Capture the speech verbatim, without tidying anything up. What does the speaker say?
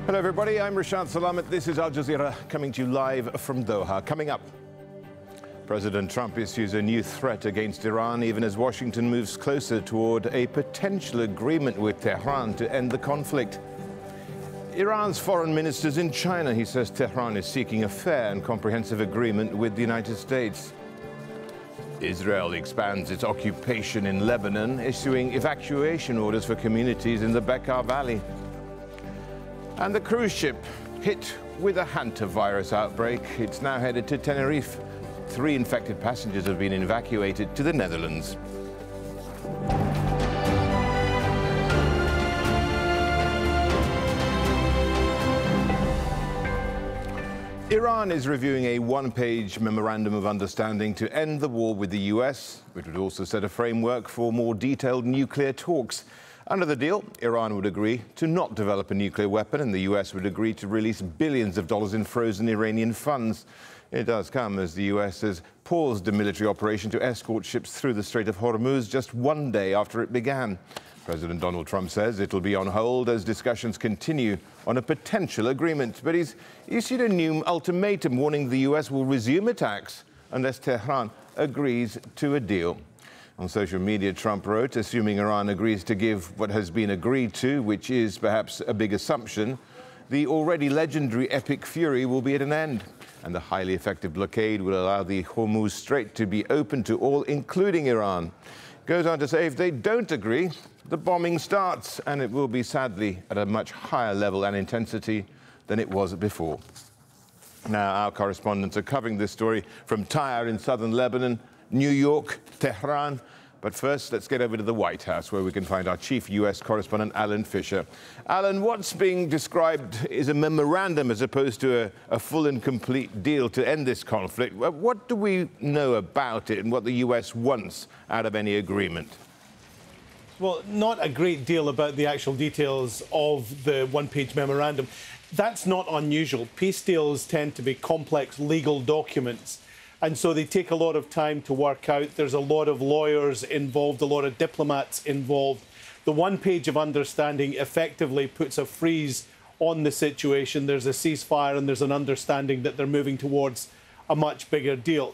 Hello everybody, I'm Rashad Salamat. This is Al Jazeera coming to you live from Doha. Coming up, President Trump issues a new threat against Iran even as Washington moves closer toward a potential agreement with Tehran to end the conflict. Iran's foreign minister's in China. He says Tehran is seeking a fair and comprehensive agreement with the United States. Israel expands its occupation in Lebanon, issuing evacuation orders for communities in the Bekaa Valley. And the cruise ship hit with a hantavirus outbreak. It's now headed to Tenerife. Three infected passengers have been evacuated to the Netherlands. Iran is reviewing a one-page memorandum of understanding to end the war with the U S, which would also set a framework for more detailed nuclear talks. Under the deal, Iran would agree to not develop a nuclear weapon, and the U S would agree to release billions of dollars in frozen Iranian funds. It does come as the U S has paused a military operation to escort ships through the Strait of Hormuz just one day after it began. President Donald Trump says it'll be on hold as discussions continue on a potential agreement. But he's issued a new ultimatum warning the U S will resume attacks unless Tehran agrees to a deal. On social media, Trump wrote, assuming Iran agrees to give what has been agreed to, which is perhaps a big assumption, the already legendary Epic Fury will be at an end, and the highly effective blockade will allow the Hormuz Strait to be open to all, including Iran. Goes on to say if they don't agree, the bombing starts, and it will be, sadly, at a much higher level and intensity than it was before. Now, our correspondents are covering this story from Tyre in southern Lebanon, New York, Tehran. But first, let's get over to the White House, where we can find our chief U S correspondent, Alan Fisher. Alan, what's being described is a memorandum as opposed to a, a full and complete deal to end this conflict. What do we know about it and what the U S wants out of any agreement? Well, not a great deal about the actual details of the one-page memorandum. That's not unusual. Peace deals tend to be complex legal documents, and so they take a lot of time to work out. There's a lot of lawyers involved, a lot of diplomats involved. The one page of understanding effectively puts a freeze on the situation. There's a ceasefire and there's an understanding that they're moving towards a much bigger deal.